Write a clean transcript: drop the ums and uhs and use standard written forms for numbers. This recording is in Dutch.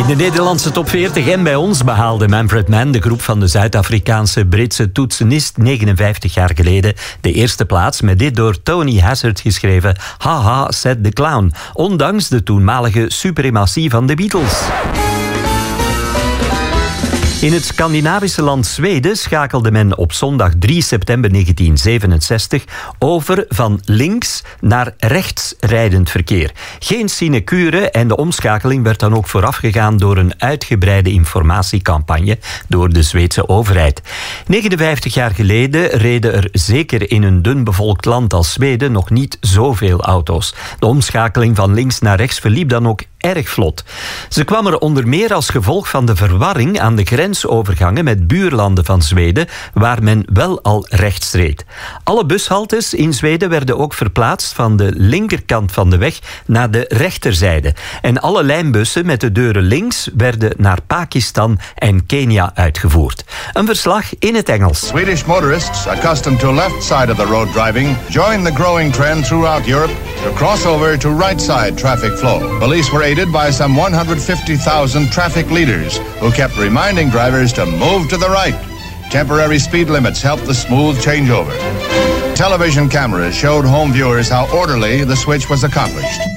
In de Nederlandse top 40 en bij ons behaalde Manfred Mann, de groep van de Zuid-Afrikaanse-Britse toetsenist, 59 jaar geleden de eerste plaats met dit door Tony Hazzard geschreven Haha, said the clown, ondanks de toenmalige suprematie van de Beatles. In het Scandinavische land Zweden schakelde men op zondag 3 september 1967 over van links naar rechts rijdend verkeer. Geen sinecure en de omschakeling werd dan ook voorafgegaan door een uitgebreide informatiecampagne door de Zweedse overheid. 59 jaar geleden reden er zeker in een dunbevolkt land als Zweden nog niet zoveel auto's. De omschakeling van links naar rechts verliep dan ook erg vlot. Ze kwam er onder meer als gevolg van de verwarring aan de grensovergangen met buurlanden van Zweden, waar men wel al rechts reed. Alle bushaltes in Zweden werden ook verplaatst van de linkerkant van de weg naar de rechterzijde. En alle lijnbussen met de deuren links werden naar Pakistan en Kenia uitgevoerd. Een verslag in het Engels. Swedish motorists accustomed to left side of the road driving joined the growing trend throughout Europe to cross over to right side traffic flow. Police were aided by some 150,000 traffic leaders who kept reminding drivers to move to the right. Temporary speed limits helped the smooth changeover. Television cameras showed home viewers how orderly the switch was accomplished.